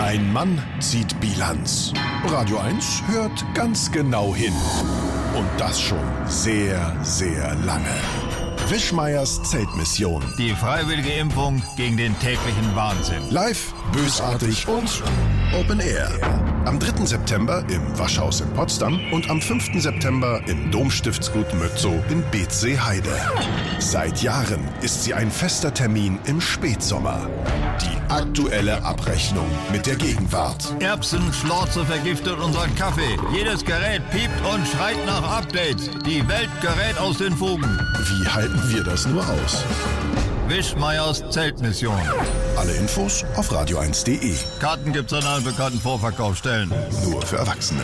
Ein Mann zieht Bilanz. Radio 1 hört ganz genau hin. Und das schon sehr, sehr lange. Wischmeiers Zeltmission. Die freiwillige Impfung gegen den täglichen Wahnsinn. Live, bösartig und Open Air. Am 3. September im Waschhaus in Potsdam und am 5. September im Domstiftsgut Mötzow in Beetzsee-Heide. Seit Jahren ist sie ein fester Termin im Spätsommer. Die aktuelle Abrechnung mit der Gegenwart. Erbsenschlorze vergiftet unseren Kaffee. Jedes Gerät piept und schreit nach Updates. Die Welt gerät aus den Fugen. Wie halten wir das nur aus? Wischmeiers Zeltmission. Alle Infos auf radio1.de. Karten gibt's an allen bekannten Vorverkaufsstellen. Nur für Erwachsene.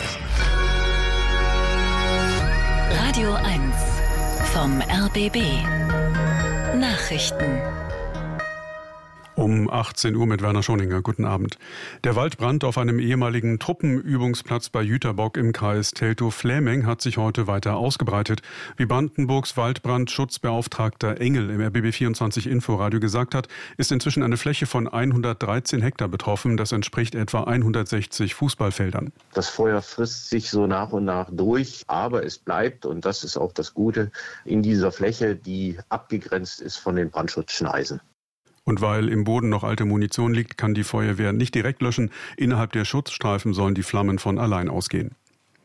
Radio 1 vom RBB. Nachrichten. Um 18 Uhr mit Werner Schoninger. Guten Abend. Der Waldbrand auf einem ehemaligen Truppenübungsplatz bei Jüterbock im Kreis Teltow-Fläming hat sich heute weiter ausgebreitet. Wie Brandenburgs Waldbrandschutzbeauftragter Engel im RBB24 Inforadio gesagt hat, ist inzwischen eine Fläche von 113 Hektar betroffen. Das entspricht etwa 160 Fußballfeldern. Das Feuer frisst sich so nach und nach durch, aber es bleibt, und das ist auch das Gute, in dieser Fläche, die abgegrenzt ist von den Brandschutzschneisen. Und weil im Boden noch alte Munition liegt, kann die Feuerwehr nicht direkt löschen. Innerhalb der Schutzstreifen sollen die Flammen von allein ausgehen.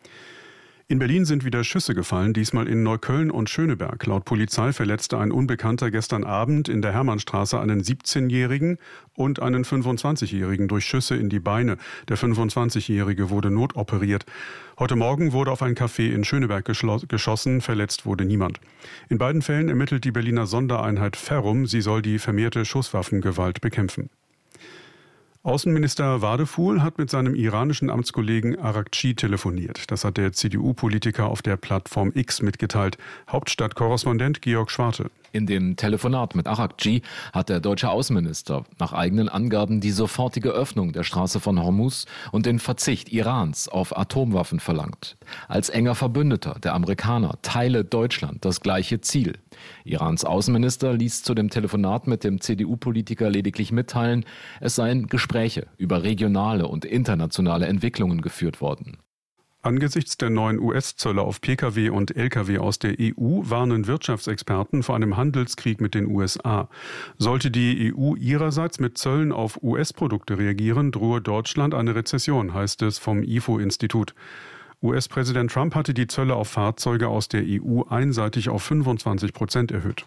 In Berlin sind wieder Schüsse gefallen, diesmal in Neukölln und Schöneberg. Laut Polizei verletzte ein Unbekannter gestern Abend in der Hermannstraße einen 17-Jährigen und einen 25-Jährigen durch Schüsse in die Beine. Der 25-Jährige wurde notoperiert. Heute Morgen wurde auf ein Café in Schöneberg geschossen, verletzt wurde niemand. In beiden Fällen ermittelt die Berliner Sondereinheit Ferrum. Sie soll die vermehrte Schusswaffengewalt bekämpfen. Außenminister Wadefuhl hat mit seinem iranischen Amtskollegen Araghchi telefoniert. Das hat der CDU-Politiker auf der Plattform X mitgeteilt. Hauptstadtkorrespondent Georg Schwarte. In dem Telefonat mit Araghchi hat der deutsche Außenminister nach eigenen Angaben die sofortige Öffnung der Straße von Hormuz und den Verzicht Irans auf Atomwaffen verlangt. Als enger Verbündeter der Amerikaner teile Deutschland das gleiche Ziel. Irans Außenminister ließ zu dem Telefonat mit dem CDU-Politiker lediglich mitteilen, es seien Gespräche über regionale und internationale Entwicklungen geführt worden. Angesichts der neuen US-Zölle auf Pkw und Lkw aus der EU warnen Wirtschaftsexperten vor einem Handelskrieg mit den USA. Sollte die EU ihrerseits mit Zöllen auf US-Produkte reagieren, drohe Deutschland eine Rezession, heißt es vom IFO-Institut. US-Präsident Trump hatte die Zölle auf Fahrzeuge aus der EU einseitig auf 25% erhöht.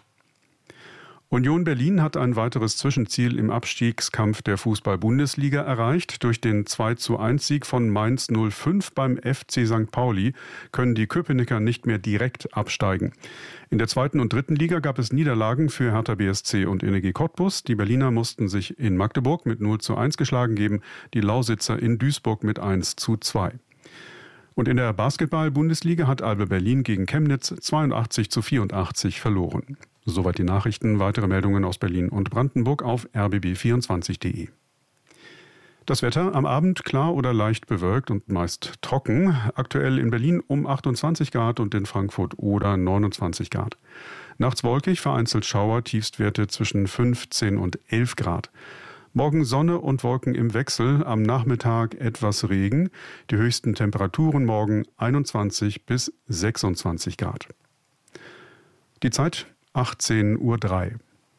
Union Berlin hat ein weiteres Zwischenziel im Abstiegskampf der Fußball-Bundesliga erreicht. Durch den 2:1-Sieg von Mainz 05 beim FC St. Pauli können die Köpenicker nicht mehr direkt absteigen. In der 2. und 3. Liga gab es Niederlagen für Hertha BSC und Energie Cottbus. Die Berliner mussten sich in Magdeburg mit 0:1 geschlagen geben, die Lausitzer in Duisburg mit 1:2. Und in der Basketball-Bundesliga hat Alba Berlin gegen Chemnitz 82:84 verloren. Soweit die Nachrichten. Weitere Meldungen aus Berlin und Brandenburg auf rbb24.de. Das Wetter am Abend klar oder leicht bewölkt und meist trocken. Aktuell in Berlin um 28 Grad und in Frankfurt oder 29 Grad. Nachts wolkig, vereinzelt Schauer, Tiefstwerte zwischen 15 und 11 Grad. Morgen Sonne und Wolken im Wechsel, am Nachmittag etwas Regen. Die höchsten Temperaturen morgen 21 bis 26 Grad. Die Zeit 18:03 Uhr.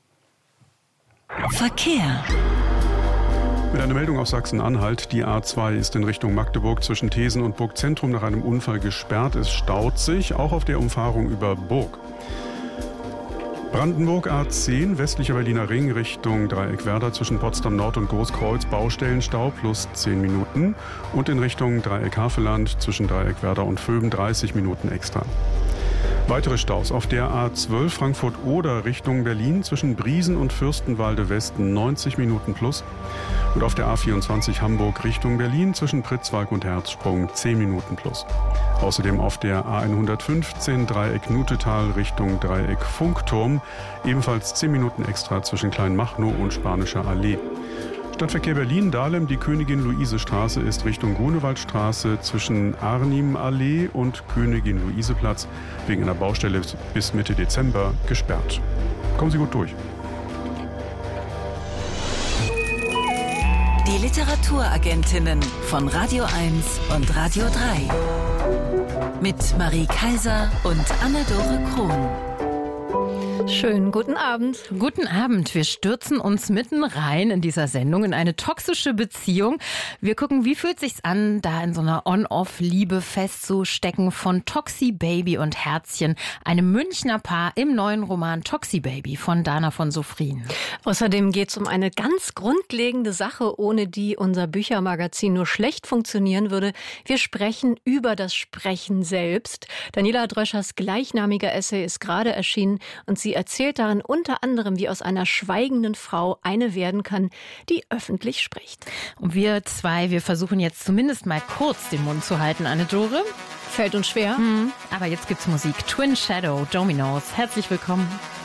Verkehr. Mit einer Meldung aus Sachsen-Anhalt. Die A2 ist in Richtung Magdeburg zwischen Thesen und Burgzentrum nach einem Unfall gesperrt. Es staut sich, auch auf der Umfahrung über Burg. Brandenburg A10, westlicher Berliner Ring Richtung Dreieck-Werder zwischen Potsdam Nord und Großkreuz, Baustellenstau plus 10 Minuten. Und in Richtung Dreieck-Havelland zwischen Dreieck-Werder und Vöben 30 Minuten extra. Weitere Staus auf der A12 Frankfurt-Oder Richtung Berlin zwischen Briesen und Fürstenwalde Westen 90 Minuten plus. Und auf der A24 Hamburg Richtung Berlin zwischen Pritzwalk und Herzsprung 10 Minuten plus. Außerdem auf der A115 Dreieck Nutetal Richtung Dreieck Funkturm ebenfalls 10 Minuten extra zwischen Kleinmachnow und Spanischer Allee. Stadtverkehr Berlin-Dahlem, die Königin-Luise-Straße ist Richtung Grunewaldstraße zwischen Arnim-Allee und Königin-Luise-Platz wegen einer Baustelle bis Mitte Dezember gesperrt. Kommen Sie gut durch. Die Literaturagentinnen von Radio 1 und Radio 3. Mit Marie Kaiser und Anne-Dore Krohn. Schönen guten Abend. Guten Abend. Wir stürzen uns mitten rein in dieser Sendung in eine toxische Beziehung. Wir gucken, wie fühlt sich's an, da in so einer On-Off-Liebe festzustecken von Toxi Baby und Herzchen, einem Münchner Paar im neuen Roman Toxi Baby von Dana von Sofrien. Außerdem geht's um eine ganz grundlegende Sache, ohne die unser Büchermagazin nur schlecht funktionieren würde. Wir sprechen über das Sprechen selbst. Daniela Dröschers gleichnamiger Essay ist gerade erschienen und sie erzählt darin unter anderem, wie aus einer schweigenden Frau eine werden kann, die öffentlich spricht. Und wir versuchen jetzt zumindest mal kurz den Mund zu halten, Anne-Dore. Fällt uns schwer. Aber jetzt gibt's Musik. Twin Shadow, Dominos. Herzlich willkommen.